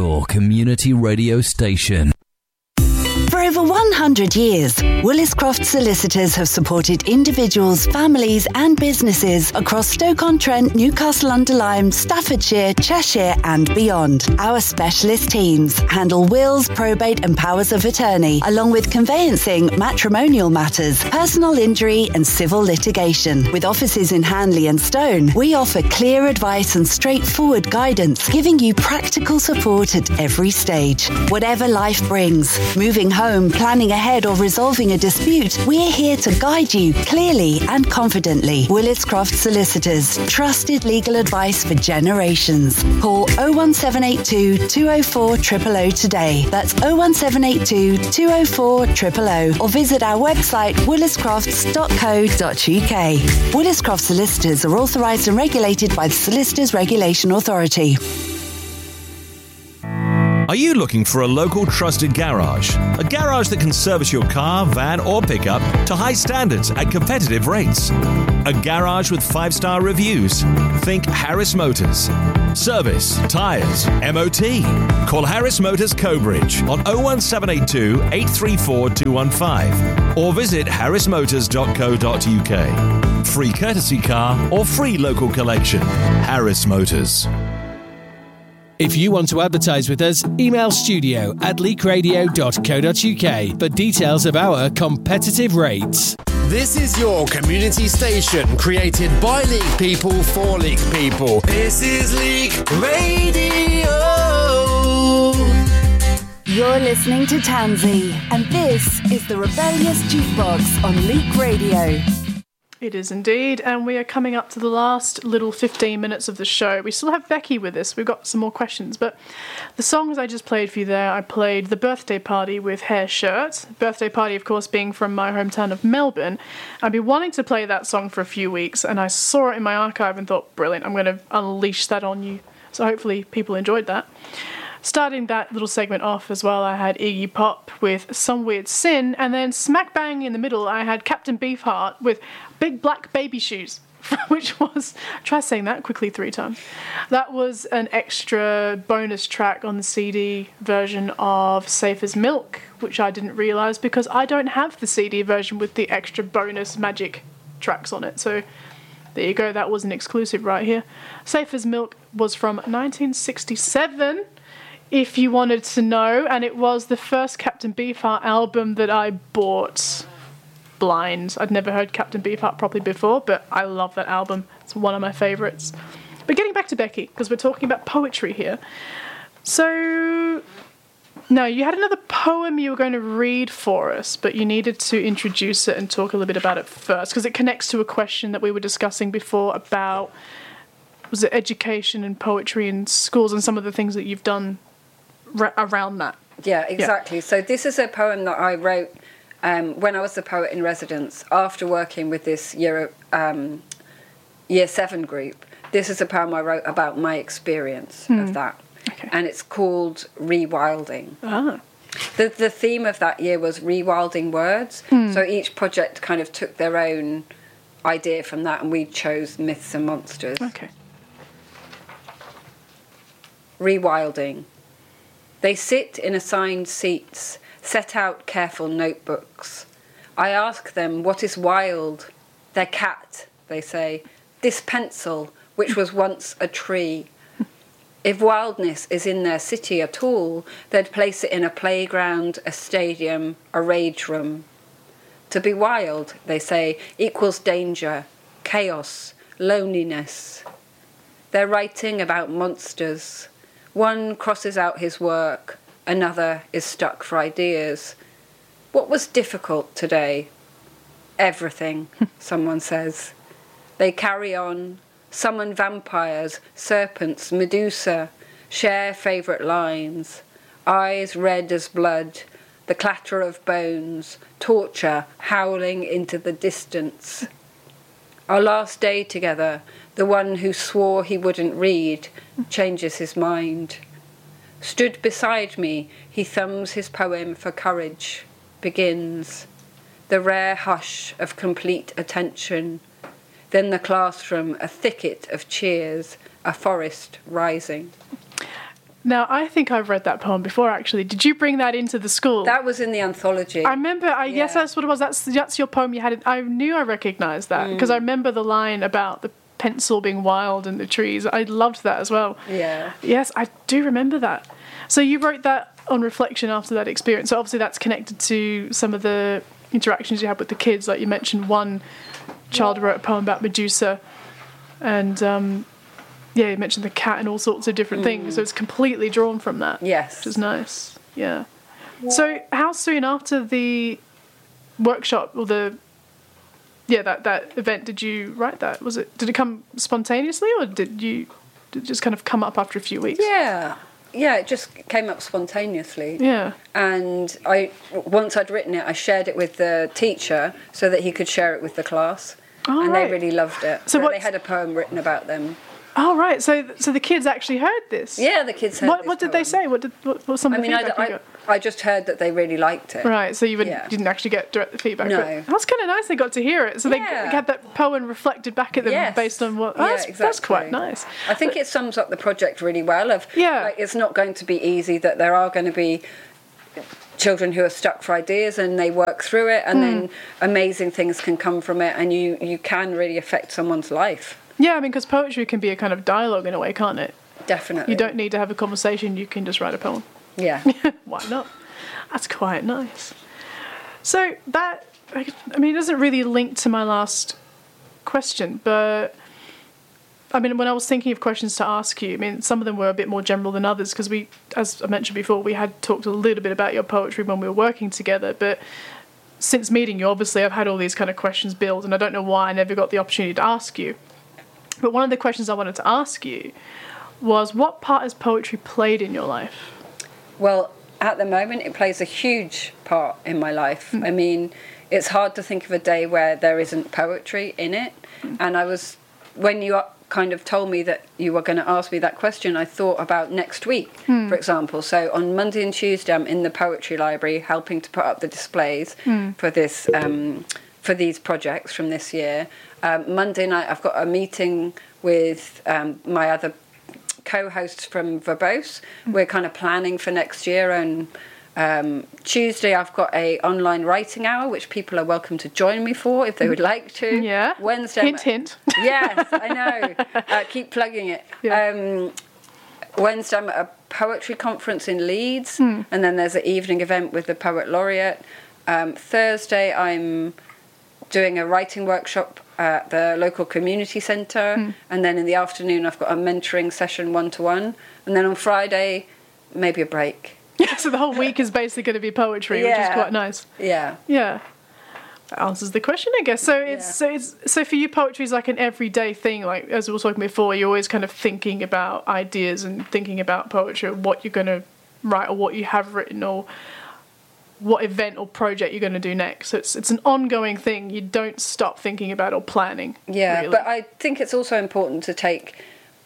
your community radio station. For over 100 years, Williscroft Solicitors have supported individuals, families and businesses across Stoke-on-Trent, Newcastle-under-Lyme, Staffordshire, Cheshire and beyond. Our specialist teams handle wills, probate and powers of attorney, along with conveyancing, matrimonial matters, personal injury and civil litigation. With offices in Hanley and Stone, we offer clear advice and straightforward guidance, giving you practical support at every stage. Whatever life brings, moving home, planning ahead or resolving a dispute, we're here to guide you clearly and confidently. Williscroft Solicitors, trusted legal advice for generations. Call 01782 204 000 today. That's 01782 204 000 or visit our website williscrofts.co.uk. Williscroft Solicitors are authorised and regulated by the Solicitors Regulation Authority. Are you looking for a local trusted garage? A garage that can service your car, van or pickup to high standards at competitive rates. A garage with 5-star reviews. Think Harris Motors. Service, tyres, MOT. Call Harris Motors Cobridge on 01782 834 215 or visit harrismotors.co.uk. Free courtesy car or free local collection. Harris Motors. If you want to advertise with us, email studio@leakradio.co.uk for details of our competitive rates. This is your community station, created by Leak people for Leak people. This is Leak Radio. You're listening to Tansy, and this is the Rebellious Jukebox on Leak Radio. It is indeed, and we are coming up to the last little 15 minutes of the show. We still have Becky with us. We've got some more questions, but the songs I just played for you there, I played The Birthday Party with Hair Shirt. Birthday Party, of course, being from my hometown of Melbourne. I've been wanting to play that song for a few weeks, and I saw it in my archive and thought, brilliant, I'm going to unleash that on you. So hopefully people enjoyed that. Starting that little segment off as well, I had Iggy Pop with Some Weird Sin, and then smack bang in the middle, I had Captain Beefheart with Big Black Baby Shoes, which was, try saying that quickly 3 times. That was an extra bonus track on the CD version of Safe as Milk, which I didn't realise because I don't have the CD version with the extra bonus magic tracks on it. So there you go, that was an exclusive right here. Safe as Milk was from 1967. If you wanted to know, and it was the first Captain Beefheart album that I bought blind. I'd never heard Captain Beefheart properly before, but I love that album. It's one of my favourites. But getting back to Becky, because we're talking about poetry here. So, no, you had another poem you were going to read for us, but you needed to introduce it and talk a little bit about it first, because it connects to a question that we were discussing before about, was it education and poetry in schools and some of the things that you've done around that. Yeah, exactly. Yeah. So this is a poem that I wrote when I was the poet in residence after working with this year 7 group. This is a poem I wrote about my experience of that. Okay. And it's called Rewilding. Ah. The theme of that year was rewilding words. So each project kind of took their own idea from that, and we chose myths and monsters. Okay. Rewilding. They sit in assigned seats, set out careful notebooks. I ask them what is wild. Their cat, they say. This pencil, which was once a tree. If wildness is in their city at all, they'd place it in a playground, a stadium, a rage room. To be wild, they say, equals danger, chaos, loneliness. They're writing about monsters. One crosses out his work, another is stuck for ideas. What was difficult today? Everything, someone says. They carry on, summon vampires, serpents, Medusa, share favourite lines. Eyes red as blood, the clatter of bones, torture howling into the distance. Our last day together, the one who swore he wouldn't read changes his mind. Stood beside me, he thumbs his poem for courage, begins. The rare hush of complete attention. Then the classroom, a thicket of cheers, a forest rising. Now, I think I've read that poem before, actually. Did you bring that into the school? That was in the anthology. I remember, yes, that's what it was. That's your poem you had. I knew I recognised that because I remember the line about the pencil being wild in the trees. I loved that as well. Yeah. Yes, I do remember that. So you wrote that on reflection after that experience. So obviously that's connected to some of the interactions you had with the kids. Like you mentioned, one child wrote a poem about Medusa, and you mentioned the cat and all sorts of different things. So it's completely drawn from that. Yes. Which is nice. Yeah. So how soon after the workshop or that event did you write that? Did it come spontaneously, or did it just kind of come up after a few weeks? Yeah, it just came up spontaneously. Yeah. And once I'd written it, I shared it with the teacher so that he could share it with the class. Oh, and right. they really loved it. So they had a poem written about them. Oh, right. So the kids actually heard this? Yeah, the kids heard this What did they say? What was some of the feedback you got? I just heard that they really liked it. Right, so you didn't actually get direct feedback. No. But that's kind of nice they got to hear it. So they had that poem reflected back at them based on what... That's quite nice. I think it sums up the project really well. It's not going to be easy, that there are going to be children who are stuck for ideas and they work through it, and then amazing things can come from it, and you can really affect someone's life. Yeah, I mean, because poetry can be a kind of dialogue in a way, can't it? Definitely. You don't need to have a conversation, you can just write a poem. Yeah. Why not? That's quite nice. So that, I mean, it doesn't really link to my last question, but I mean, when I was thinking of questions to ask you, I mean, some of them were a bit more general than others because we, as I mentioned before, we had talked a little bit about your poetry when we were working together, but since meeting you, obviously, I've had all these kind of questions built, and I don't know why I never got the opportunity to ask you. But one of the questions I wanted to ask you was, what part has poetry played in your life? Well, at the moment, it plays a huge part in my life. I mean, it's hard to think of a day where there isn't poetry in it. And when you kind of told me that you were going to ask me that question, I thought about next week, for example. So on Monday and Tuesday, I'm in the poetry library helping to put up the displays for this for these projects from this year. Monday night, I've got a meeting with my other co-hosts from Verbose. We're kind of planning for next year, and Tuesday I've got a online writing hour which people are welcome to join me for if they would like to. Yeah. Wednesday. Hint. Yes, I know. Keep plugging it. Yeah. Wednesday I'm at a poetry conference in Leeds, and then there's an evening event with the Poet Laureate. Thursday I'm doing a writing workshop at the local community centre, and then in the afternoon I've got a mentoring session 1-to-1, and then on Friday maybe a break. Yeah, so the whole week is basically going to be poetry, which is quite nice. Yeah. That answers the question, I guess. So for you, poetry is like an everyday thing. Like as we were talking before, you're always kind of thinking about ideas and thinking about poetry, or what you're going to write, or what you have written, or what event or project you're going to do next. So it's an ongoing thing. You don't stop thinking about or planning. Yeah, really. But I think it's also important to take,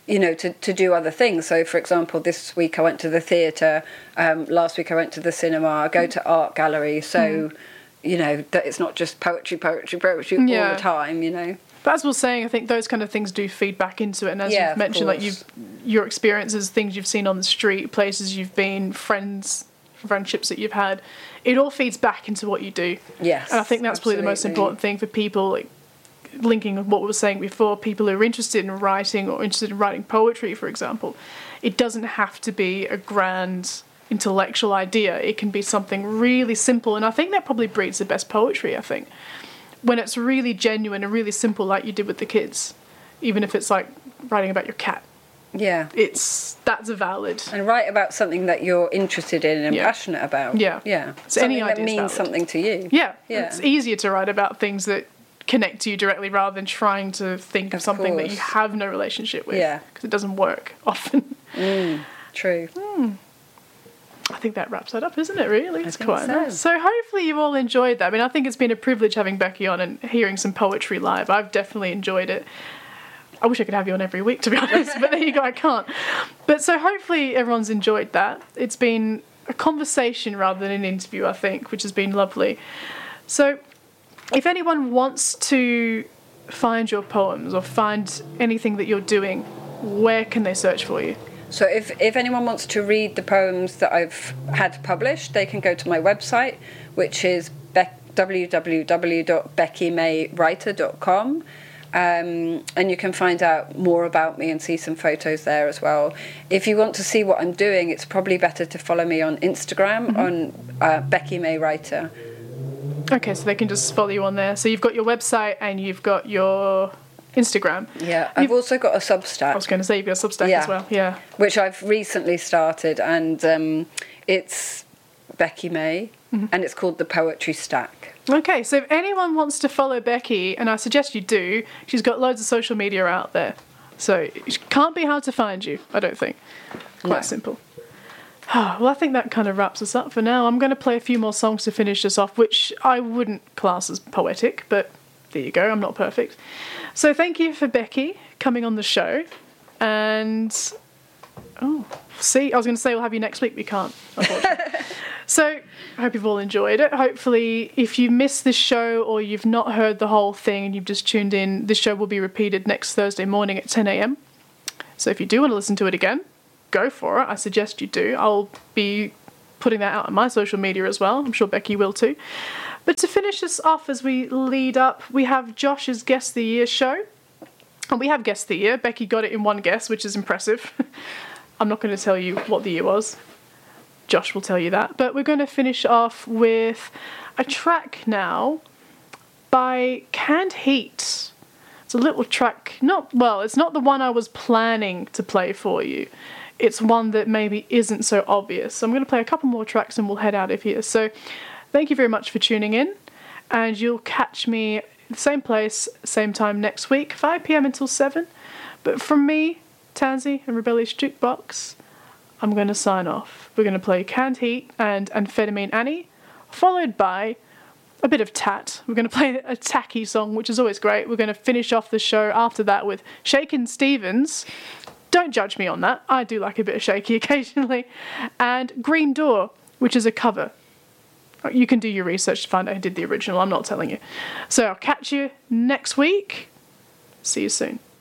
to do other things. So, for example, this week I went to the theatre. Last week I went to the cinema. I go to art gallery. So, that it's not just poetry all the time, But as we were saying, I think those kind of things do feed back into it. And as you've mentioned, like your experiences, things you've seen on the street, places you've been, friendships that you've had, it all feeds back into what you do. Yes. And I think that's probably the most important thing for people, like linking with what we were saying before, people who are interested in writing or interested in writing poetry, for example. It doesn't have to be a grand intellectual idea. It can be something really simple, and I think that probably breeds the best poetry, I think. When it's really genuine and really simple, like you did with the kids, even if it's like writing about your cat. Yeah. That's a valid. And write about something that you're interested in and passionate about. Yeah. Yeah. So something any that idea means valid. something to you. Yeah. Yeah. It's easier to write about things that connect to you directly rather than trying to think of something that you have no relationship with. Yeah. Because it doesn't work often. True. I think that wraps that up, isn't it, really? It's think quite so. nice. So hopefully you've all enjoyed that. I mean, I think it's been a privilege having Becky on and hearing some poetry live. I've definitely enjoyed it. I wish I could have you on every week, to be honest, but there you go, I can't. But so hopefully everyone's enjoyed that. It's been a conversation rather than an interview, I think, which has been lovely. So if anyone wants to find your poems or find anything that you're doing, where can they search for you? So if anyone wants to read the poems that I've had published, they can go to my website, which is www.beckymaywriter.com. And you can find out more about me and see some photos there as well. If you want to see what I'm doing, it's probably better to follow me on Instagram on Becky May Writer. Okay, so they can just follow you on there. So you've got your website and you've got your Instagram. Yeah, I've also got a Substack. I was going to say you've got a Substack as well, yeah. Which I've recently started, and it's Becky May, and it's called The Poetry Stack. Okay, so if anyone wants to follow Becky, and I suggest you do, she's got loads of social media out there. So it can't be hard to find you, I don't think. Quite simple. Well, I think that kind of wraps us up for now. I'm going to play a few more songs to finish this off, which I wouldn't class as poetic, but there you go, I'm not perfect. So thank you for Becky coming on the show. And, I was going to say we'll have you next week, we can't, unfortunately. So I hope you've all enjoyed it. Hopefully, if you missed this show or you've not heard the whole thing and you've just tuned in, this show will be repeated next Thursday morning at 10 a.m. So if you do want to listen to it again, go for it. I suggest you do. I'll be putting that out on my social media as well. I'm sure Becky will too. But to finish this off as we lead up, we have Josh's Guess the Year show. And we have Guess the Year. Becky got it in one guess, which is impressive. I'm not going to tell you what the year was. Josh will tell you that. But we're going to finish off with a track now by Canned Heat. It's a little track. It's not the one I was planning to play for you. It's one that maybe isn't so obvious. So I'm going to play a couple more tracks and we'll head out of here. So thank you very much for tuning in. And you'll catch me the same place, same time next week, 5 p.m. until 7. But from me, Tansy and Rebellious Jukebox, I'm going to sign off. We're going to play Canned Heat and Amphetamine Annie, followed by a bit of Tat. We're going to play a tacky song, which is always great. We're going to finish off the show after that with Shakin' Stevens. Don't judge me on that. I do like a bit of shaky occasionally. And Green Door, which is a cover. You can do your research to find out who did the original. I'm not telling you. So I'll catch you next week. See you soon.